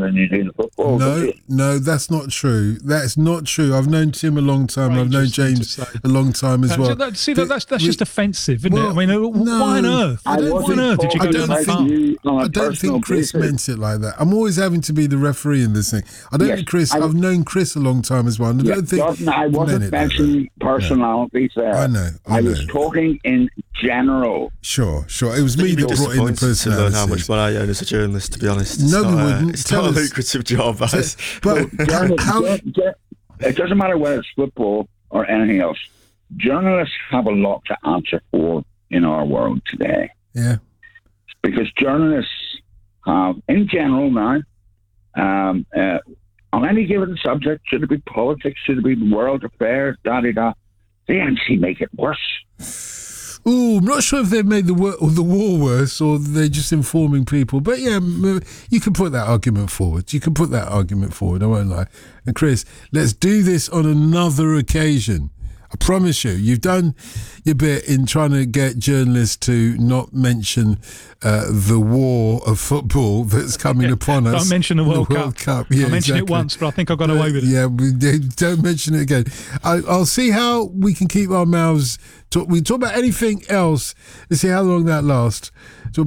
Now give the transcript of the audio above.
than you do in football. No, that's not true. That's not true. I've known Tim a long time. I've known James a long time as well. That's just offensive, isn't it? I mean, why on earth? I don't think Chris meant it like that. I'm always having to be the referee in this thing. I don't think Chris. I've known Chris a long time as well. And I wasn't mentioning personalities there. I know. I was talking in general. Sure. It was me that brought in the personality. To learn how much money I earn as a journalist, to be honest. No, we wouldn't. It's not a lucrative job. But it doesn't matter whether it's football or anything else. Journalists have a lot to answer for in our world today. Yeah. Because journalists have, in general now, on any given subject, should it be politics, should it be world affairs, they actually make it worse. Ooh, I'm not sure if they've made the war worse or they're just informing people. But yeah, you can put that argument forward. I won't lie. And Chris, let's do this on another occasion. I promise you, you've done your bit in trying to get journalists to not mention the war of football that's coming upon us. Don't mention the World Cup. Yeah, I mentioned it once, but I think I got away with it. Yeah, don't mention it again. I'll see how we can keep our mouths. We talk about anything else and see how long that lasts.